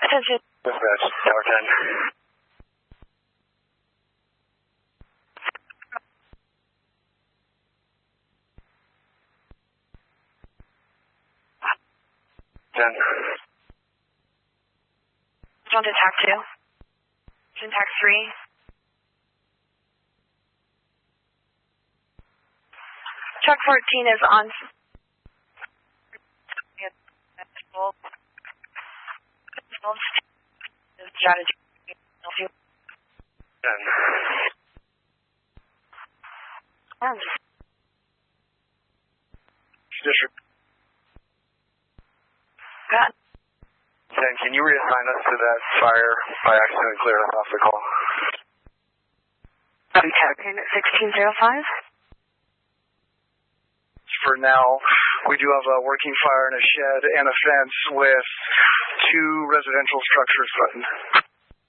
Attention. Dispatch, Tower 10. On to TAC 2. TAC 3. Truck 14 is on. Strategy. 10. District. Got. 10, can you reassign us to that fire by accident and clear us off the call? Okay, 1605. For now, we do have a working fire in a shed and a fence with 2 residential structures threatened.